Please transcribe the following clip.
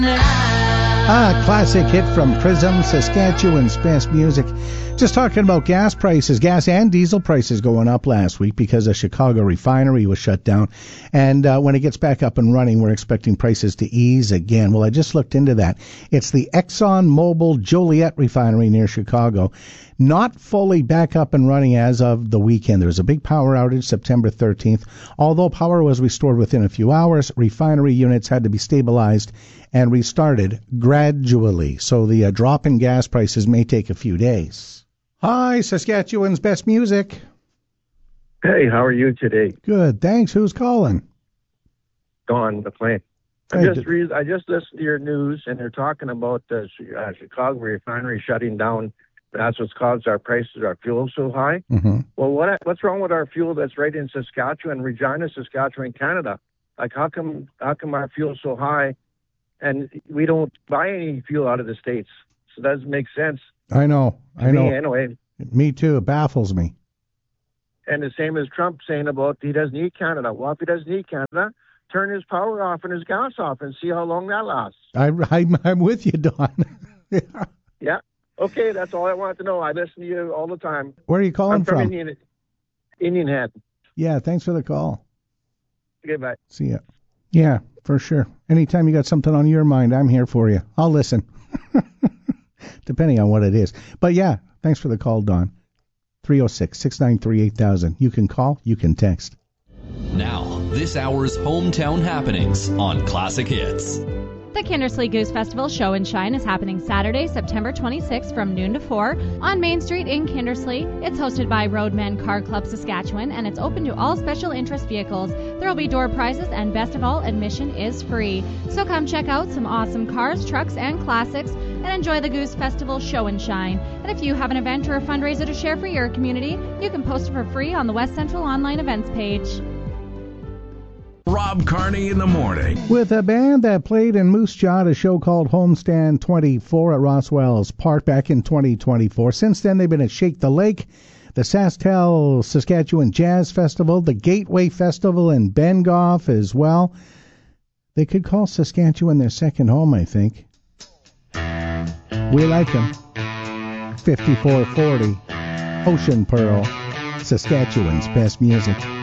Classic hit from Prism, Saskatchewan's best music. Just talking about gas prices, gas and diesel prices going up last week because a Chicago refinery was shut down. And when it gets back up and running, we're expecting prices to ease again. Well, I just looked into that. It's the ExxonMobil Joliet refinery near Chicago. Not fully back up and running as of the weekend. There was a big power outage September 13th. Although power was restored within a few hours, refinery units had to be stabilized and restarted gradually. So the drop in gas prices may take a few days. Hi, Saskatchewan's best music. Hey, how are you today? Good, thanks. Who's calling? Don McLean. I just listened to your news, and they're talking about the Chicago refinery shutting down. That's what's caused our prices, our fuel so high. Mm-hmm. Well, what's wrong with our fuel that's right in Saskatchewan, Regina, Saskatchewan, Canada? Like, how come our fuel's so high, and we don't buy any fuel out of the States? So that doesn't make sense. I know. Anyway. Me too. It baffles me. And the same as Trump saying about he doesn't need Canada. Well, if he doesn't need Canada, turn his power off and his gas off and see how long that lasts. I'm with you, Don. Yeah. Okay, that's all I wanted to know. I listen to you all the time. Where are you calling from? Indian Head. Yeah, thanks for the call. Okay, bye. See ya. Yeah, for sure. Anytime you got something on your mind, I'm here for you. I'll listen. Depending on what it is. But yeah, thanks for the call, Don. 306-693-8000. You can call, you can text. Now, this hour's hometown happenings on Classic Hits. The Kindersley Goose Festival Show and Shine is happening Saturday, September 26th from noon to 4 on Main Street in Kindersley. It's hosted by Roadman Car Club Saskatchewan, and it's open to all special interest vehicles. There will be door prizes, and best of all, admission is free. So come check out some awesome cars, trucks, and classics, and enjoy the Goose Festival Show and Shine. And if you have an event or a fundraiser to share for your community, you can post it for free on the West Central Online Events page. Rob Carney in the morning. With a band that played in Moose Jaw, a show called Homestand 24 at Roswell's Park back in 2024. Since then, they've been at Shake the Lake, the SaskTel Saskatchewan Jazz Festival, the Gateway Festival in Bengoff as well. They could call Saskatchewan their second home, I think. We like them. 5440, Ocean Pearl, Saskatchewan's best music.